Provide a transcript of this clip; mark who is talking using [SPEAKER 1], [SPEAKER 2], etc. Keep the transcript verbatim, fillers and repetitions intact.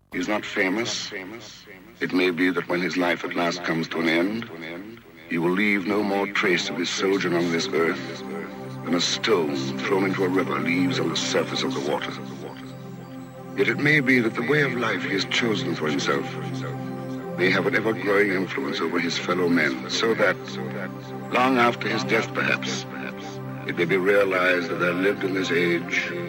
[SPEAKER 1] He is not famous. It may be that when his life at last comes to an end, he will leave no more trace of his sojourn on this earth than a stone thrown into a river leaves on the surface of the water. Yet it may be that the way of life he has chosen for himself may have an ever-growing influence over his fellow men, so that, long after his death perhaps, it may be realized that there lived in this age